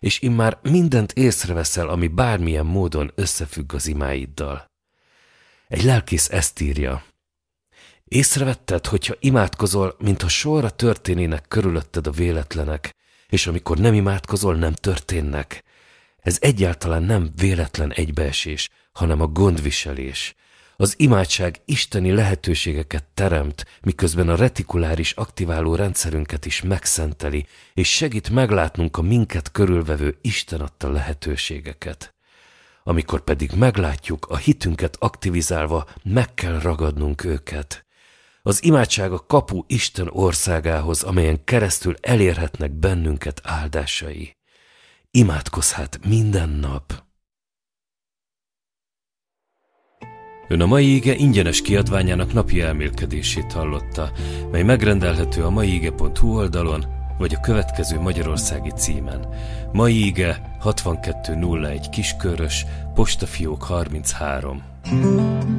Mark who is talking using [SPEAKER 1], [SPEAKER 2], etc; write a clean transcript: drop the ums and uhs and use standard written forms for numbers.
[SPEAKER 1] és immár mindent észreveszel, ami bármilyen módon összefügg az imáiddal. Egy lelkész ezt írja: észrevetted, hogyha imádkozol, mintha sorra történének körülötted a véletlenek, és amikor nem imádkozol, nem történnek. Ez egyáltalán nem véletlen egybeesés, hanem a gondviselés. Az imádság isteni lehetőségeket teremt, miközben a retikuláris aktiváló rendszerünket is megszenteli, és segít meglátnunk a minket körülvevő Isten adta lehetőségeket. Amikor pedig meglátjuk, a hitünket aktivizálva meg kell ragadnunk őket. Az imádság a kapu Isten országához, amelyen keresztül elérhetnek bennünket áldásai. Imádkozz hát minden nap! Ön a mai ige ingyenes kiadványának napi elmélkedését hallotta, mely megrendelhető a maiige.hu oldalon, vagy a következő magyarországi címen. Mai ige 6201 Kiskörös, postafiók 33.